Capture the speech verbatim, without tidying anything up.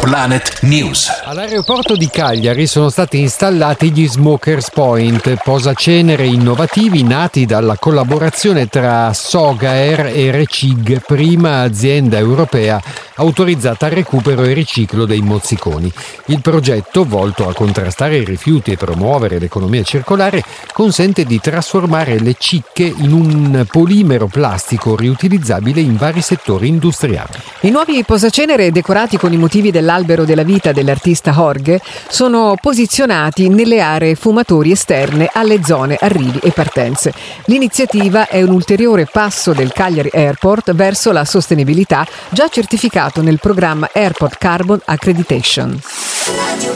Planet News. All'aeroporto di Cagliari sono stati installati gli Smokers Point, posacenere innovativi nati dalla collaborazione tra Sogaer e Recig, prima azienda europea autorizzata al recupero e riciclo dei mozziconi. Il progetto, volto a contrastare i rifiuti e promuovere l'economia circolare, consente di trasformare le cicche in un polimero plastico riutilizzabile in vari settori industriali. I nuovi posacenere decorati con i motivi dell'albero della vita dell'artista Jorge sono posizionati nelle aree fumatori esterne alle zone arrivi e partenze. L'iniziativa è un ulteriore passo del Cagliari Airport verso la sostenibilità, già certificato nel programma Airport Carbon Accreditation.